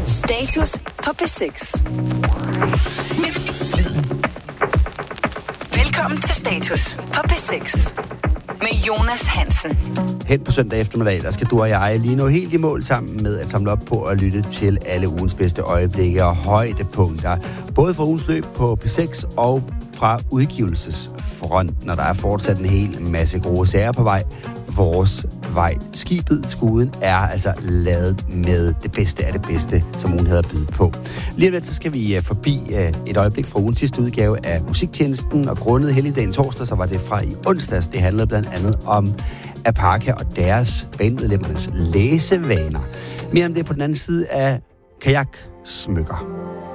Status på P6. Velkommen til Status på P6 med Jonas Hansen. Hen på søndag eftermiddag, der skal du og jeg lige nå helt i mål sammen med at samle op på at lytte til alle ugens bedste øjeblikke og højdepunkter. Både fra ugens løb på P6 og fra udgivelsesfront, når der er fortsat en hel masse gode sager på vej. Vores vej. Skibet, er altså lavet med det bedste af det bedste, som ugen havde at byde på. Lige om lidt, så skal vi forbi et øjeblik fra ugens sidste udgave af Musiktjenesten, og grundet helligdagen torsdag, så var det fra i onsdags. Det handlede blandt andet om Apaka og deres bandmedlemmernes læsevaner. Mere om det på den anden side af kajaksmykker.